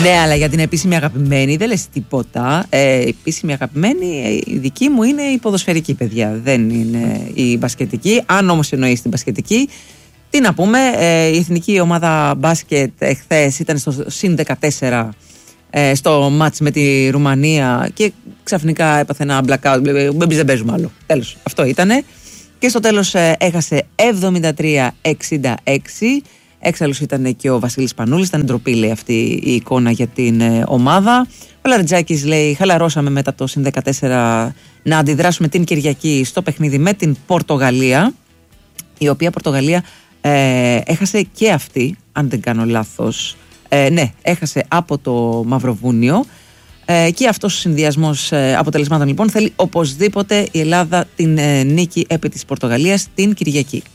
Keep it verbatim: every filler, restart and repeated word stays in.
Ναι, αλλά για την επίσημη αγαπημένη δεν λες τίποτα. Ε, η επίσημη αγαπημένη, η δική μου είναι η ποδοσφαιρική, παιδιά. Δεν είναι η μπασκετική. Αν όμως εννοείς την μπασκετική, τι να πούμε, ε, η εθνική ομάδα μπάσκετ εχθές ήταν στο συν δεκατέσσερα ε, στο μάτς με τη Ρουμανία και ξαφνικά έπαθε ένα blackout. Μπέμπις δεν παίζουμε άλλο. Τέλος, αυτό ήτανε. Και στο τέλος ε, έχασε εβδομήντα τρία εξήντα έξι. Έξαλλος ήταν και ο Βασίλης Πανούλης. Ήταν ντροπή, λέει, αυτή η εικόνα για την ε, ομάδα. Ο Λαριτζάκης λέει: χαλαρώσαμε μετά το συν δεκατέσσερα να αντιδράσουμε την Κυριακή στο παιχνίδι με την Πορτογαλία. Η οποία Πορτογαλία ε, έχασε και αυτή, αν δεν κάνω λάθος. Ε, ναι, έχασε από το Μαυροβούνιο. Ε, και αυτός ο συνδυασμός ε, αποτελεσμάτων λοιπόν θέλει οπωσδήποτε η Ελλάδα την ε, νίκη επί της Πορτογαλίας την Κυριακή.